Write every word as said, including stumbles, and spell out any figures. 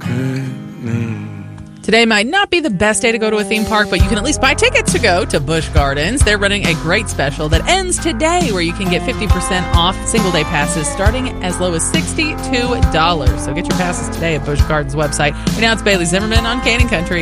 Today might not be the best day to go to a theme park, but you can at least buy tickets to go to Busch Gardens. They're running a great special that ends today where you can get fifty percent off single-day passes starting as low as sixty-two dollars. So get your passes today at Busch Gardens website. Right now it's Bailey Zimmerman on Canaan Country.